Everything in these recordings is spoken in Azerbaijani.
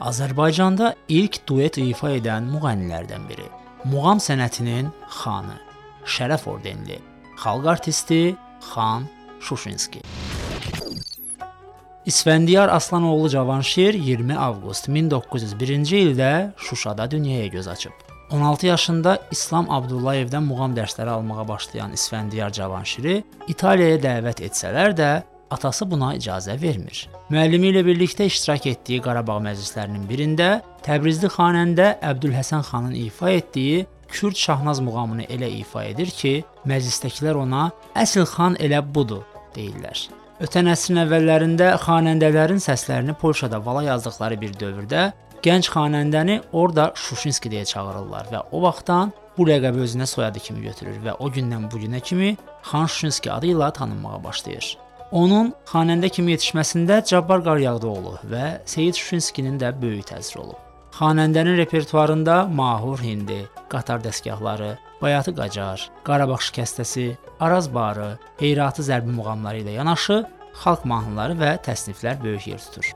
Azərbaycanda ilk duet ifa edən müğənnilərdən biri. Muğam sənətinin xanı, şərəf ordenli, xalq artisti Xan Şuşinski. İsfəndiyar Aslanoğlu Cavanşir 20 avqust 1901-ci ildə Şuşada dünyaya göz açıb. 16 yaşında İslam Abdullayevdən muğam dərsləri almağa başlayan İsfəndiyar Cavanşiri İtaliyaya dəvət etsələr də atası buna icazə vermir. Müəllimi ilə birlikdə iştirak etdiyi Qarabağ məclislərinin birində Təbrizli xanəndə Əbdülhəsən xanın ifa etdiyi Kürd Şahnaz muğamını elə ifa edir ki, məclisdəkilər ona "Əsl xan elə budur" deyirlər. Ötən əsrin əvvəllərində xanəndələrin səslərini Polşada vala yazdıqları bir dövrdə gənc xanəndəni orada Şuşinski deyə çağırırlar və o vaxtdan bu ləqəbi özünə soyadı kimi götürür və o gündən bu günə kimi Xan Şuşinski adı ilə tanınmağa başlayır. Onun xanəndə kimi yetişməsində Cabbar Qaryağdıoğlu və Seyid Şuşinskinin də böyük təsiri olub. Xanəndənin repertuarında Mahur Hindi, Qatar dəstgahları, Bayatı Qacar, Qarabağ şikəstəsi, Araz barı, Heyratı zərbi muğamları ilə yanaşı xalq mahnıları və təsniflər böyük yer tutur.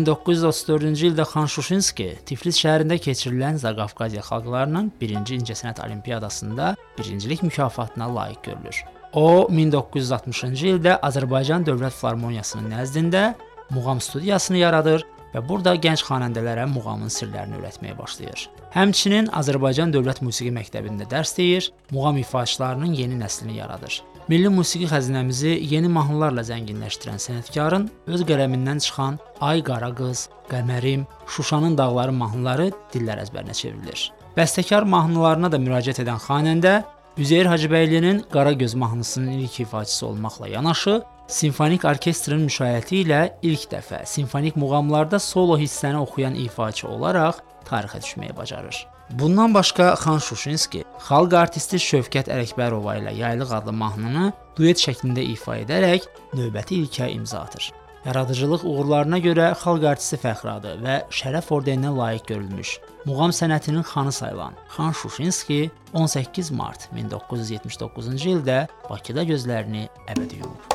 1934-cü ildə Xan Şuşinski Tiflis şəhərində keçirilən Zaqafqaziya xalqlarının 1-ci İncəsənət Olimpiyadasında birincilik mükafatına layiq görülür. O, 1960-cı ildə Azərbaycan Dövlət Filarmoniyasının nəzdində muğam studiyasını yaradır və burada gənc xanəndələrə muğamın sirlərini öyrətməyə başlayır. Həmçinin Azərbaycan Dövlət Musiqi Məktəbində dərs deyir, muğam ifaçılarının yeni nəslini yaradır. Milli musiqi xəzinəmizi yeni mahnılarla zənginləşdirən sənətkarın öz qələmindən çıxan Ay Qara Qız, Qəmərim, Şuşanın dağları mahnıları dillər əzbərinə çevrilir. Bəstəkar mahnılarına da müraciət edən xanəndə Üzeyir Hacıbəylinin Qara Göz mahnısının ilk ifaçısı olmaqla yanaşı, simfonik orkestrin müşayiəti ilə ilk dəfə simfonik muğamlarda solo hissəni oxuyan ifaçı olaraq tarixə düşməyi bacarır. Bundan başqa Xan Şuşinski xalq artisti Şövkət Ələkbərova ilə Yaylıq adlı mahnını duet şəklində ifa edərək növbəti ilkə imza atır. Yaradıcılıq uğurlarına görə xalq artisti fəxri adı və şərəf ordeninə layiq görülmüş muğam sənətinin xanı sayılan Xan Şuşinski 18 mart 1979-cu ildə Bakıda gözlərini əbədi yumub.